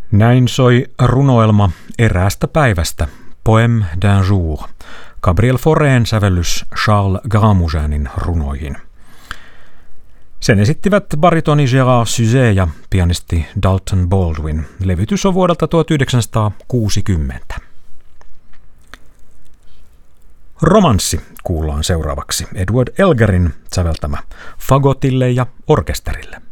Näin soi runoelma eräästä päivästä, Poème d'un jour, Gabriel Faurén sävellys Charles Gramoujanin runoihin. Sen esittivät baritoni Gérard Suzet ja pianisti Dalton Baldwin. Levytys on vuodelta 1960. Romanssi kuullaan seuraavaksi Edward Elgarin säveltämä fagotille ja orkesterille.